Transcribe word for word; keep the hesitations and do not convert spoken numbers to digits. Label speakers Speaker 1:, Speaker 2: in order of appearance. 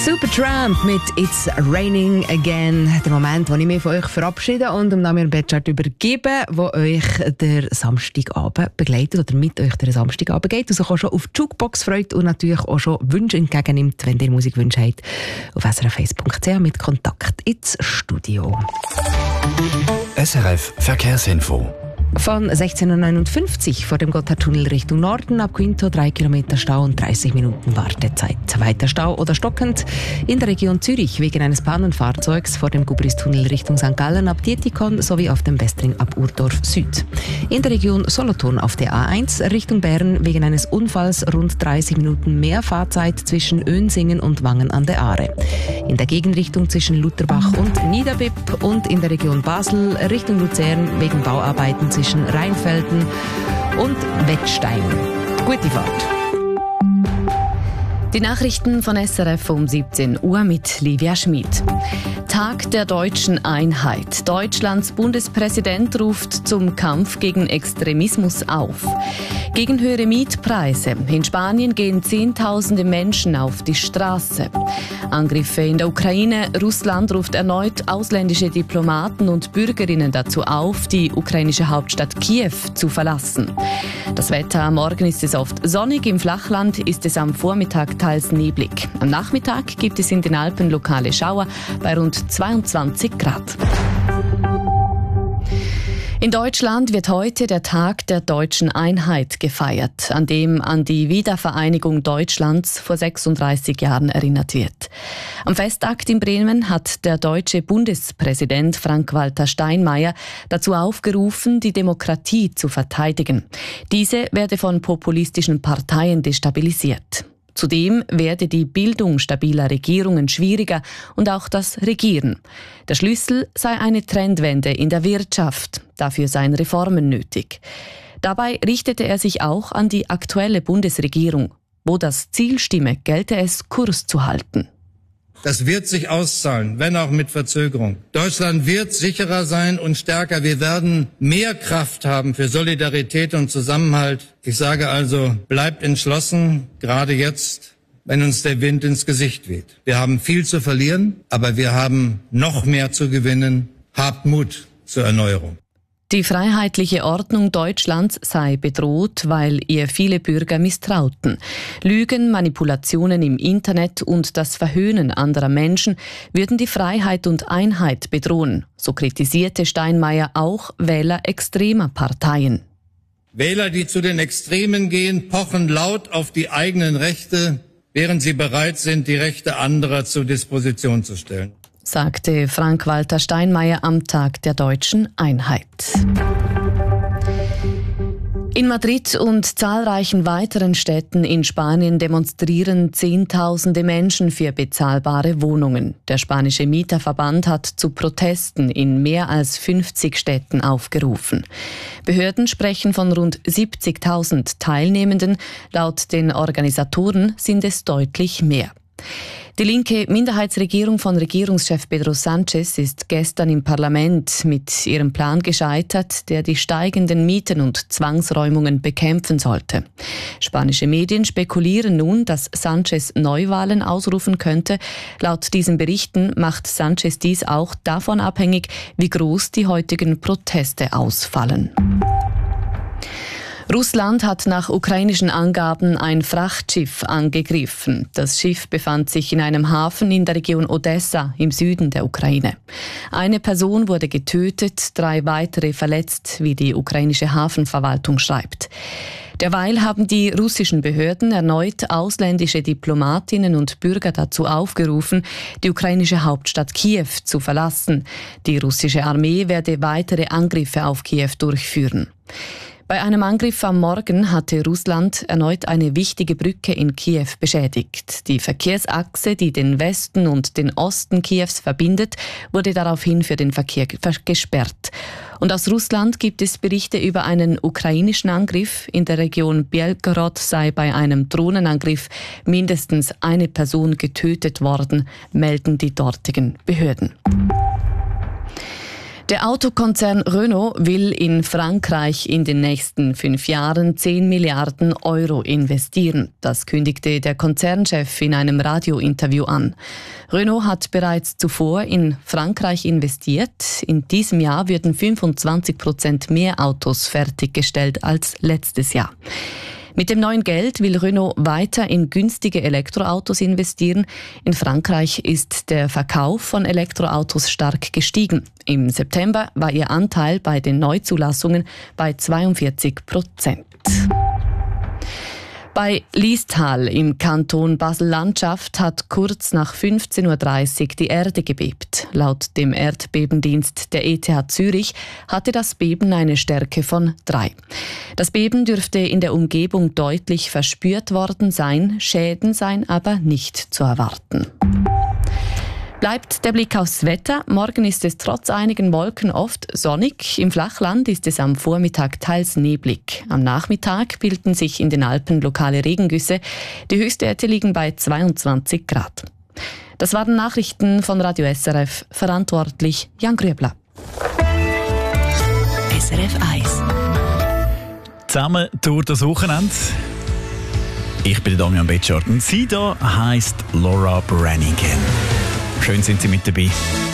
Speaker 1: Supertramp mit It's Raining Again. Der Moment, wo ich mich von euch verabschiede und dem Damian Betschart übergebe, wo euch der Samstagabend begleitet oder mit euch der Samstagabend geht und sich auch schon auf die Jukebox freut und natürlich auch schon Wünsche entgegennimmt, wenn ihr Musikwünsche habt, auf s r f eins punkt c h mit Kontakt ins Studio.
Speaker 2: S R F Verkehrsinfo.
Speaker 1: Von sechzehn Uhr neunundfünfzig vor dem Gotthardtunnel Richtung Norden ab Quinto drei Kilometer Stau und dreißig Minuten Wartezeit. Weiter Stau oder stockend in der Region Zürich wegen eines Pannenfahrzeugs vor dem Gubristunnel Richtung Sankt Gallen ab Dietikon sowie auf dem Westring ab Urdorf Süd. In der Region Solothurn auf der A eins Richtung Bern wegen eines Unfalls rund dreißig Minuten mehr Fahrzeit zwischen Önsingen und Wangen an der Aare. In der Gegenrichtung zwischen Lutherbach und Niederbipp und in der Region Basel Richtung Luzern wegen Bauarbeiten zwischen Rheinfelden und Wettstein. Gute Fahrt.
Speaker 3: Die Nachrichten von S R F um siebzehn Uhr mit Livia Schmid. Tag der deutschen Einheit. Deutschlands Bundespräsident ruft zum Kampf gegen Extremismus auf. Gegen höhere Mietpreise. In Spanien gehen Zehntausende Menschen auf die Straße. Angriffe in der Ukraine. Russland ruft erneut ausländische Diplomaten und Bürgerinnen dazu auf, die ukrainische Hauptstadt Kiew zu verlassen. Das Wetter. Morgen ist es oft sonnig. Im Flachland ist es am Vormittag teils neblig. Am Nachmittag gibt es in den Alpen lokale Schauer bei rund zweiundzwanzig Grad. In Deutschland wird heute der Tag der deutschen Einheit gefeiert, an dem an die Wiedervereinigung Deutschlands vor sechsunddreißig Jahren erinnert wird. Am Festakt in Bremen hat der deutsche Bundespräsident Frank-Walter Steinmeier dazu aufgerufen, die Demokratie zu verteidigen. Diese werde von populistischen Parteien destabilisiert. Zudem werde die Bildung stabiler Regierungen schwieriger und auch das Regieren. Der Schlüssel sei eine Trendwende in der Wirtschaft. Dafür seien Reformen nötig. Dabei richtete er sich auch an die aktuelle Bundesregierung. Wo das Ziel stimme, gelte es, Kurs zu halten.
Speaker 4: Das wird sich auszahlen, wenn auch mit Verzögerung. Deutschland wird sicherer sein und stärker. Wir werden mehr Kraft haben für Solidarität und Zusammenhalt. Ich sage also, bleibt entschlossen, gerade jetzt, wenn uns der Wind ins Gesicht weht. Wir haben viel zu verlieren, aber wir haben noch mehr zu gewinnen. Habt Mut zur Erneuerung.
Speaker 3: Die freiheitliche Ordnung Deutschlands sei bedroht, weil ihr viele Bürger misstrauten. Lügen, Manipulationen im Internet und das Verhöhnen anderer Menschen würden die Freiheit und Einheit bedrohen. So kritisierte Steinmeier auch Wähler extremer Parteien.
Speaker 4: Wähler, die zu den Extremen gehen, pochen laut auf die eigenen Rechte, während sie bereit sind, die Rechte anderer zur Disposition zu stellen,
Speaker 3: sagte Frank-Walter Steinmeier am Tag der deutschen Einheit. In Madrid und zahlreichen weiteren Städten in Spanien demonstrieren Zehntausende Menschen für bezahlbare Wohnungen. Der spanische Mieterverband hat zu Protesten in mehr als fünfzig Städten aufgerufen. Behörden sprechen von rund siebzigtausend Teilnehmenden. Laut den Organisatoren sind es deutlich mehr. Die linke Minderheitsregierung von Regierungschef Pedro Sánchez ist gestern im Parlament mit ihrem Plan gescheitert, der die steigenden Mieten und Zwangsräumungen bekämpfen sollte. Spanische Medien spekulieren nun, dass Sánchez Neuwahlen ausrufen könnte. Laut diesen Berichten macht Sánchez dies auch davon abhängig, wie groß die heutigen Proteste ausfallen. Russland hat nach ukrainischen Angaben ein Frachtschiff angegriffen. Das Schiff befand sich in einem Hafen in der Region Odessa im Süden der Ukraine. Eine Person wurde getötet, drei weitere verletzt, wie die ukrainische Hafenverwaltung schreibt. Derweil haben die russischen Behörden erneut ausländische Diplomatinnen und Bürger dazu aufgerufen, die ukrainische Hauptstadt Kiew zu verlassen. Die russische Armee werde weitere Angriffe auf Kiew durchführen. Bei einem Angriff am Morgen hatte Russland erneut eine wichtige Brücke in Kiew beschädigt. Die Verkehrsachse, die den Westen und den Osten Kiews verbindet, wurde daraufhin für den Verkehr gesperrt. Und aus Russland gibt es Berichte über einen ukrainischen Angriff. In der Region Belgorod sei bei einem Drohnenangriff mindestens eine Person getötet worden, melden die dortigen Behörden. Der Autokonzern Renault will in Frankreich in den nächsten fünf Jahren zehn Milliarden Euro investieren. Das kündigte der Konzernchef in einem Radiointerview an. Renault hat bereits zuvor in Frankreich investiert. In diesem Jahr würden fünfundzwanzig Prozent mehr Autos fertiggestellt als letztes Jahr. Mit dem neuen Geld will Renault weiter in günstige Elektroautos investieren. In Frankreich ist der Verkauf von Elektroautos stark gestiegen. Im September war ihr Anteil bei den Neuzulassungen bei zweiundvierzig Prozent. Bei Liestal im Kanton Basel-Landschaft hat kurz nach fünfzehn Uhr dreißig die Erde gebebt. Laut dem Erdbebendienst der E T H Zürich hatte das Beben eine Stärke von drei. Das Beben dürfte in der Umgebung deutlich verspürt worden sein, Schäden seien aber nicht zu erwarten. Bleibt der Blick aufs Wetter. Morgen ist es trotz einigen Wolken oft sonnig. Im Flachland ist es am Vormittag teils neblig. Am Nachmittag bilden sich in den Alpen lokale Regengüsse. Die Höchstwerte liegen bei zweiundzwanzig Grad. Das waren Nachrichten von Radio S R F. Verantwortlich Jan Grübler.
Speaker 1: S R F eins.
Speaker 5: Zusammen durch das Wochenende. Ich bin Damian Betschart und sie da heisst Laura Branigan. Schön sind Sie mit dabei.